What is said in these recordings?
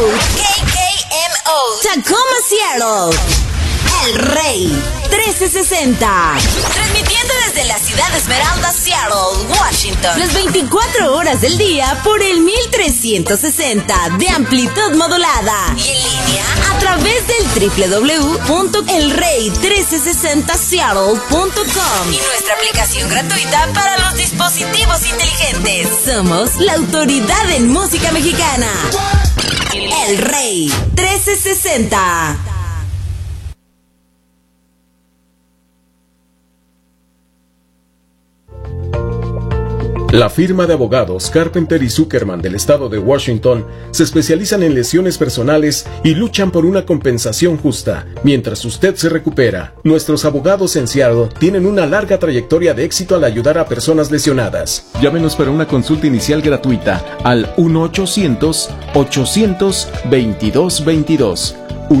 Tacoma, Seattle. El Rey 1360. Transmitiendo desde la ciudad Esmeralda, Seattle, Washington. Las 24 horas del día por el 1360 de amplitud modulada. Y en línea a través del www.elrey1360seattle.com. Y nuestra aplicación gratuita para los dispositivos inteligentes. Somos la autoridad en música mexicana. El Rey 1360. La firma de abogados Carpenter y Zuckerman del estado de Washington se especializan en lesiones personales y luchan por una compensación justa mientras usted se recupera. Nuestros abogados en Seattle tienen una larga trayectoria de éxito al ayudar a personas lesionadas. Llámenos para una consulta inicial gratuita al 1-800-800-2222.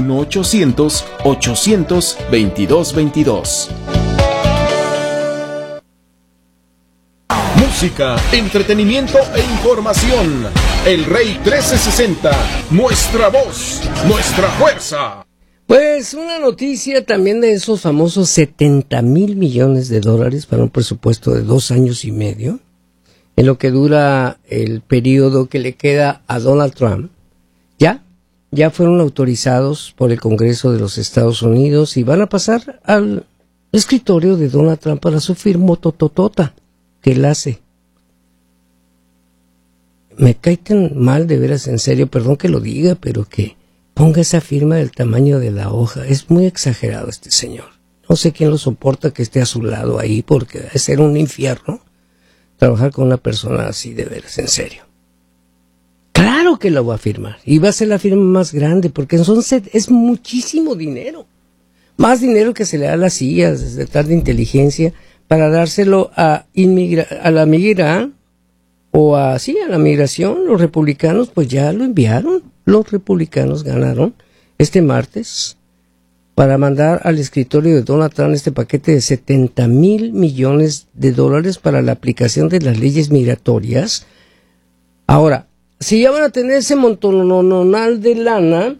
1-800-800-2222. Música, entretenimiento e información. El Rey 1360, nuestra voz, nuestra fuerza. Pues una noticia también de esos famosos 70,000 millones de dólares para un presupuesto de 2 años y medio, en lo que dura el periodo que le queda a Donald Trump. Ya fueron autorizados por el Congreso de los Estados Unidos y van a pasar al escritorio de Donald Trump para su firma tototota que él hace. Me cae tan mal, de veras, en serio, perdón que lo diga, pero que ponga esa firma del tamaño de la hoja. Es muy exagerado este señor. No sé quién lo soporta que esté a su lado ahí, porque debe ser un infierno trabajar con una persona así, de veras, en serio. Claro que lo va a firmar, y va a ser la firma más grande, porque es muchísimo dinero. Más dinero que se le da a las sillas de tal de inteligencia para dárselo a la migra o a la migración. Los republicanos pues ya lo enviaron. Los republicanos ganaron este martes para mandar al escritorio de Donald Trump este paquete de 70,000 millones de dólares para la aplicación de las leyes migratorias. Ahora, si ya van a tener ese montononal de lana,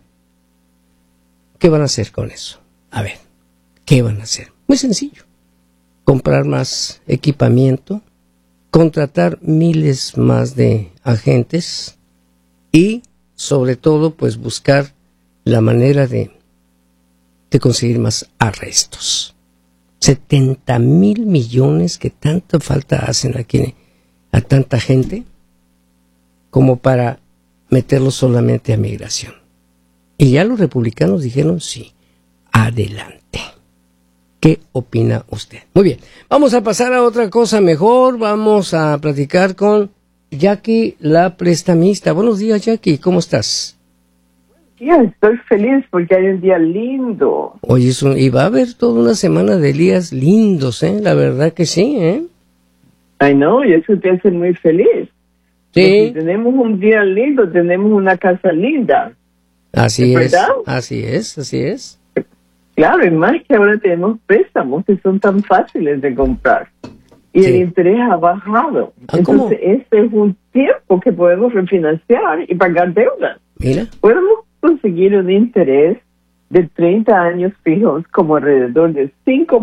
¿qué van a hacer con eso? A ver, ¿qué van a hacer? Muy sencillo. Comprar más equipamiento, contratar miles más de agentes y, sobre todo, pues buscar la manera de conseguir más arrestos. 70,000 millones que tanta falta hacen aquí a tanta gente como para meterlos solamente a migración. Y ya los republicanos dijeron sí, adelante. ¿Qué opina usted? Muy bien, vamos a pasar a otra cosa mejor. Vamos a platicar con Jackie, la prestamista. Buenos días, Jackie, ¿cómo estás? Estoy feliz porque hay un día lindo. Oye, y va a haber toda una semana de días lindos, ¿eh? La verdad que sí, ¿eh? Ay, no, y eso te hace muy feliz. Sí. Porque tenemos un día lindo, tenemos una casa linda. Así es, ¿verdad? así es. Claro, y más que ahora tenemos préstamos que son tan fáciles de comprar. Y el interés ha bajado. Entonces, este es un tiempo que podemos refinanciar y pagar deudas. Mira. Podemos conseguir un interés de 30 años fijos como alrededor de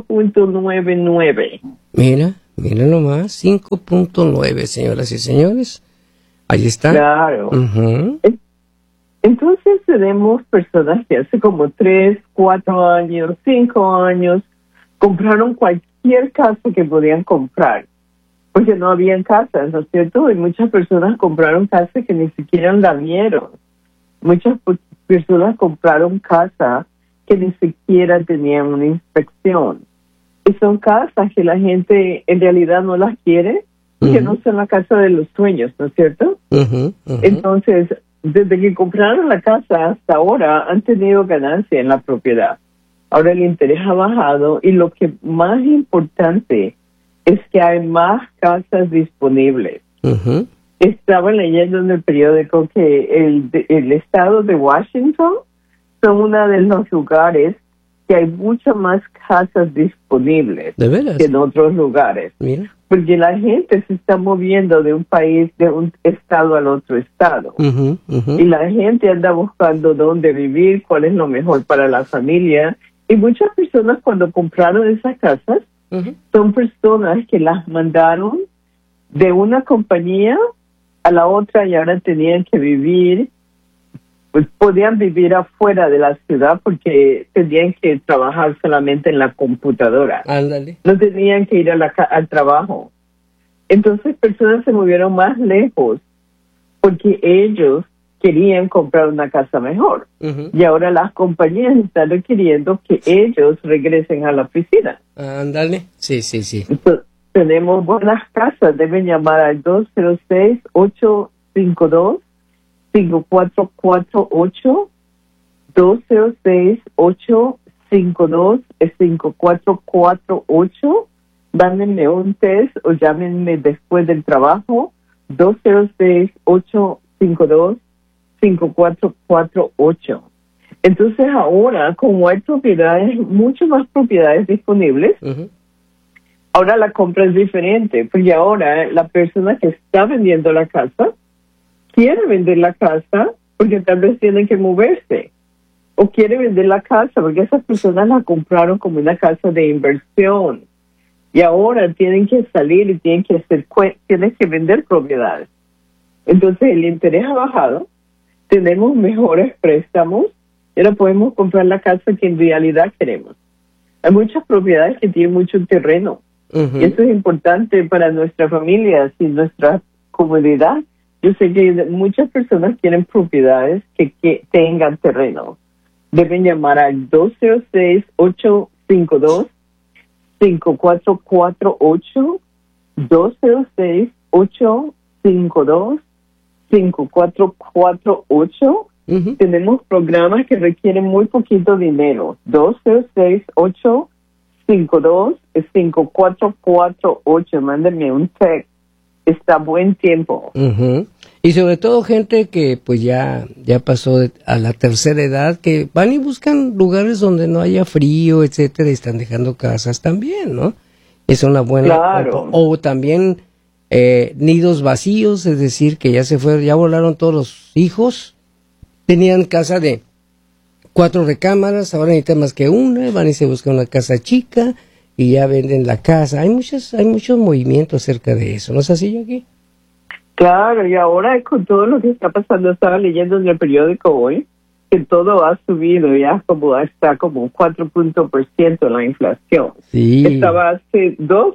5.99. Mira nomás, 5.9, señoras y señores. Ahí está. Claro. Uh-huh. Entonces tenemos personas que hace como 3, 4 años, 5 años, compraron cualquier casa que podían comprar, porque no habían casas, ¿no es cierto? Y muchas personas compraron casas que ni siquiera la vieron. Muchas personas compraron casas que ni siquiera tenían una inspección. Y son casas que la gente en realidad no las quiere, que no son la casa de los sueños, ¿no es cierto? Entonces, desde que compraron la casa hasta ahora han tenido ganancia en la propiedad. Ahora el interés ha bajado y lo que más importante es que hay más casas disponibles. Estaba leyendo en el periódico que el estado de Washington son uno de los lugares que hay muchas más casas disponibles ¿De veras? que en otros lugares. Mira. Porque la gente se está moviendo de un país, de un estado al otro estado. Y la gente anda buscando dónde vivir, cuál es lo mejor para la familia. Y muchas personas cuando compraron esas casas, son personas que las mandaron de una compañía a la otra y ahora tenían que vivir, pues podían vivir afuera de la ciudad porque tenían que trabajar solamente en la computadora. Ándale. No tenían que ir al trabajo. Entonces personas se movieron más lejos porque ellos querían comprar una casa mejor. Y ahora las compañías están requiriendo que ellos regresen a la oficina. Ándale. Sí. Entonces, tenemos buenas casas. Deben llamar al 206-852-5448. 206-852-5448. Mándenme un test o llámenme después del trabajo. 206-852-5448. Entonces ahora, como hay propiedades, muchas más propiedades disponibles, ahora la compra es diferente, porque ahora la persona que está vendiendo la casa quiere vender la casa porque tal vez tienen que moverse, o quiere vender la casa porque esas personas la compraron como una casa de inversión y ahora tienen que salir y tienen que vender propiedades. Entonces el interés ha bajado, tenemos mejores préstamos y ahora podemos comprar la casa que en realidad queremos. Hay muchas propiedades que tienen mucho terreno. Y eso es importante para nuestra familia y nuestra comunidad. Yo sé que muchas personas quieren propiedades que tengan terreno. Deben llamar al 206-852-5448, 206-852-5448. Tenemos programas que requieren muy poquito dinero. 206-852-5448. Mándenme un text. Está buen tiempo. Y sobre todo gente que pues ya pasó a la tercera edad, que van y buscan lugares donde no haya frío, etcétera, y están dejando casas también, ¿no? Es una buena... Claro. O también nidos vacíos, es decir, que ya se fueron, ya volaron todos los hijos, tenían casa de 4 recámaras, ahora necesitan más que una, van y se buscan una casa chica y ya venden la casa. Hay muchos movimientos acerca de eso, ¿no es así, Jackie? Claro, y ahora con todo lo que está pasando, estaba leyendo en el periódico hoy que todo ha subido, ya está como un 4% la inflación. Sí. Estaba hace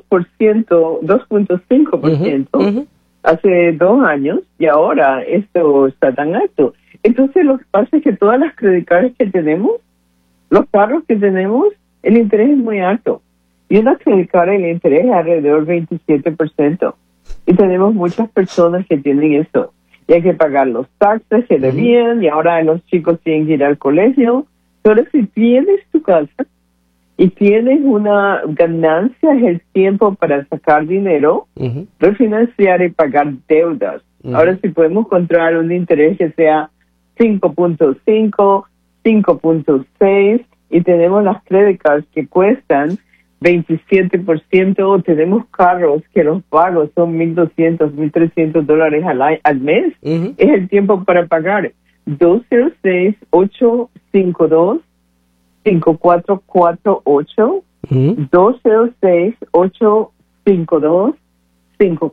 2.5% hace 2 años y ahora esto está tan alto. Entonces lo que pasa es que todas las credit cards que tenemos, los carros que tenemos, el interés es muy alto. Y una credit card, el interés es alrededor del 27%. Y tenemos muchas personas que tienen eso. Y hay que pagar los taxes que debían, y ahora los chicos tienen que ir al colegio. Pero si tienes tu casa y tienes una ganancia, es el tiempo para sacar dinero, refinanciar y pagar deudas. Ahora si podemos encontrar un interés que sea 5.5, 5.6, y tenemos las credit cards que cuestan 27%, tenemos carros que los pagos son $1,200, $1,300 al mes. Es el tiempo para pagar. 206-852-5448, 206-852-5448.